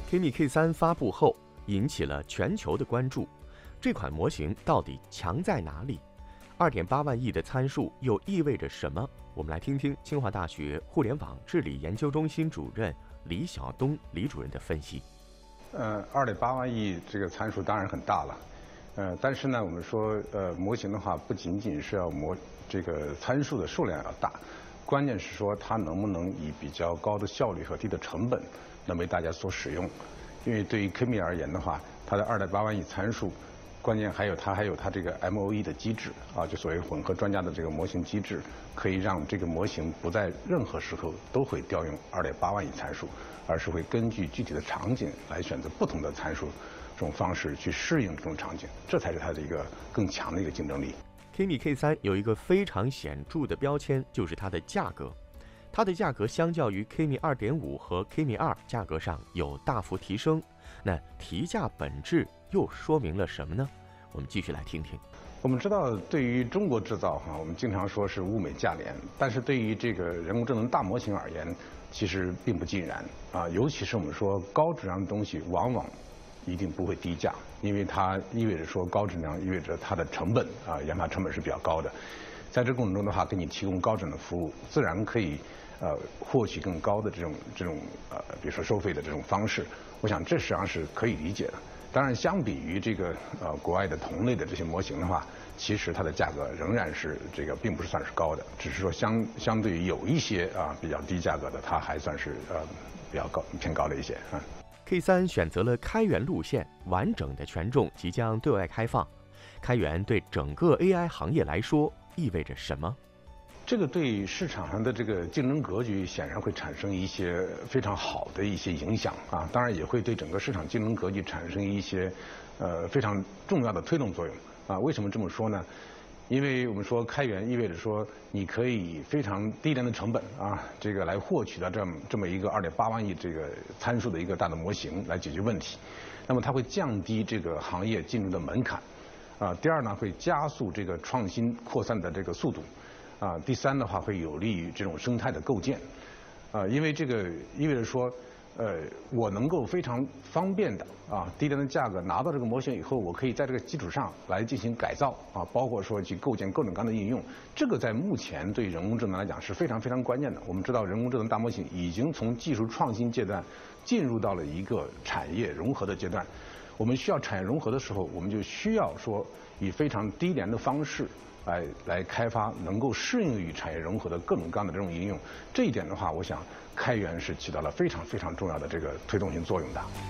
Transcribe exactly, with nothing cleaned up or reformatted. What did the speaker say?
K M I K 三发布后引起了全球的关注，这款模型到底强在哪里？ 二点八万亿的参数又意味着什么？我们来听听清华大学互联网治理研究中心主任李晓东李主任的分析。 呃， 二点八万亿这个参数当然很大了，呃，但是呢，我们说呃模型的话，不仅仅是要模这个参数的数量要大，关键是说它能不能以比较高的效率和低的成本能被大家所使用。因为对于 K M I 而言的话，它的 二点八万亿参数。 关键还有它还有它这个 M O E 的机制啊，就所谓混合专家的这个模型机制，可以让这个模型不在任何时候都会调用 二点八万亿参数，而是会根据具体的场景来选择不同的参数这种方式去适应这种场景，这才是它的一个更强的一个竞争力。 K M I K 三有一个非常显著的标签，就是它的价格。它的价格相较于 K M I 二点五 和 K M I 二价格上有大幅提升，那提价本质又说明了什么呢？我们继续来听听。 我们知道，对于中国制造哈，我们经常说是物美价廉，但是对于这个人工智能大模型而言，其实并不尽然啊。尤其是我们说高质量的东西，往往一定不会低价，因为它意味着说高质量意味着它的成本啊，研发成本是比较高的。在这过程中的话，给你提供高质量的服务，自然可以呃获取更高的这种这种呃，比如说收费的这种方式。我想这实际上是可以理解的。 当然，相比于这个呃国外的同类的这些模型的话，其实它的价格仍然是这个并不是算是高的，只是说相相对于有一些啊比较低价格的，它还算是呃比较高偏高的一些啊。 K 三选择了开源路线，完整的权重即将对外开放。开源对整个 A I 行业来说意味着什么？ 这个对市场上的这个竞争格局显然会产生一些非常好的一些影响啊，当然也会对整个市场竞争格局产生一些呃非常重要的推动作用啊。为什么这么说呢？因为我们说开源意味着说你可以以非常低廉的成本啊，这个来获取到这么这么一个 二点八万亿这个参数的一个大的模型来解决问题，那么它会降低这个行业进入的门槛啊。第二呢，会加速这个创新扩散的这个速度。 啊，第三的话会有利于这种生态的构建，啊，因为这个意味着说，呃，我能够非常方便的啊，低廉的价格拿到这个模型以后，我可以在这个基础上来进行改造啊，包括说去构建各种各样的应用。这个在目前对人工智能来讲是非常非常关键的。我们知道，人工智能大模型已经从技术创新阶段进入到了一个产业融合的阶段。我们需要产业融合的时候，我们就需要说以非常低廉的方式。 来来开发能够适应于产业融合的各种各样的这种应用，这一点的话，我想开源是起到了非常非常重要的这个推动性作用的。